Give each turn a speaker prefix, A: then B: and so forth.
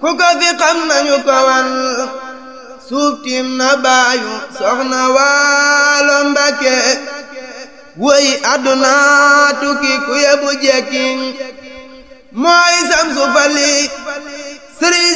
A: ku ko fi xam nañu ko wan suuf tiim na baayu soxna Waalo Mbàkke woy àdduna tukki ku yebu jekki mooy Samsu Fali Sëriñ